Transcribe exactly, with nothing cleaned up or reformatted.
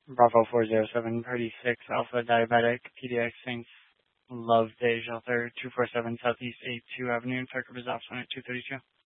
Bravo four zero seven thirty-six Alpha Diabetic P D X Saints Love Day Shelter two four seven Southeast eighty-two Avenue, Tucker Bazaar, two thirty-two.